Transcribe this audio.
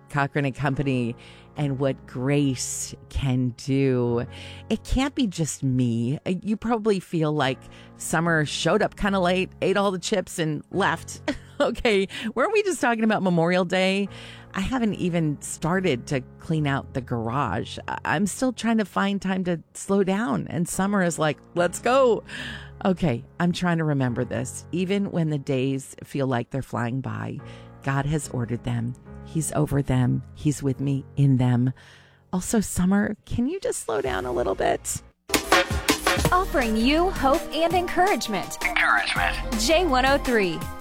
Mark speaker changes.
Speaker 1: Cochran and Company and what grace can do. It can't be just me. You probably feel like summer showed up kind of late, ate all the chips and left. Okay, weren't we just talking about Memorial Day? I haven't even started to clean out the garage. I'm still trying to find time to slow down, and summer is like, let's go. Okay, I'm trying to remember this. Even when the days feel like they're flying by, God has ordered them. He's over them. He's with me in them. Also, summer, can you just slow down a little bit?
Speaker 2: Offering you hope and encouragement. J103.